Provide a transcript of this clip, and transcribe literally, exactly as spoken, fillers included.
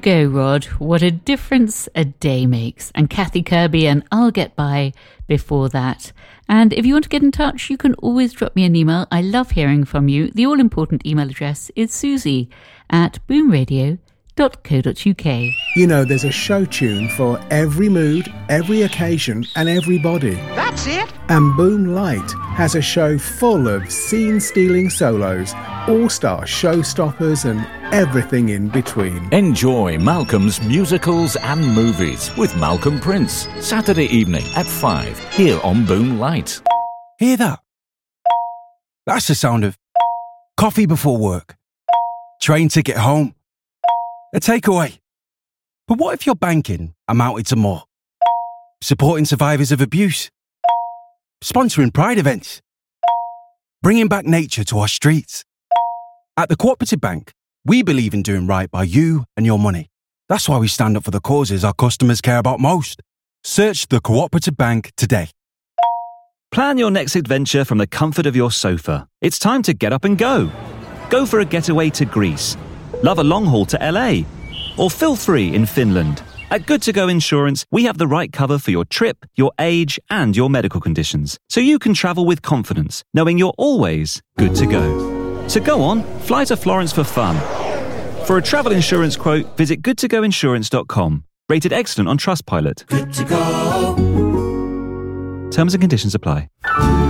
go, Rod. What a difference a day makes. And Kathy Kirby and I'll Get By before that. And if you want to get in touch, you can always drop me an email. I love hearing from you. The all-important email address is susie at boomradio dot co dot uk. You know, there's a show tune for every mood, every occasion and everybody. That's it. And Boom Light has a show full of scene-stealing solos, all-star showstoppers and everything in between. Enjoy Malcolm's musicals and movies with Malcolm Prince, Saturday evening at five, here on Boom Light. Hear that? That's the sound of coffee before work, train ticket home, a takeaway. But what if your banking amounted to more? Supporting survivors of abuse, sponsoring pride events, bringing back nature to our streets. At the Cooperative Bank, we believe in doing right by you and your money. That's why we stand up for the causes our customers care about most. Search the Cooperative Bank today. Plan your next adventure from the comfort of your sofa. It's time to get up and go. Go for a getaway to Greece. Love a long haul to L A. Or feel free in Finland. At Good To Go Insurance, we have the right cover for your trip, your age, and your medical conditions. So you can travel with confidence, knowing you're always good to go. So go on, fly to Florence for fun. For a travel insurance quote, visit good to go insurance dot com. Rated excellent on Trustpilot. Good to go. Terms and conditions apply.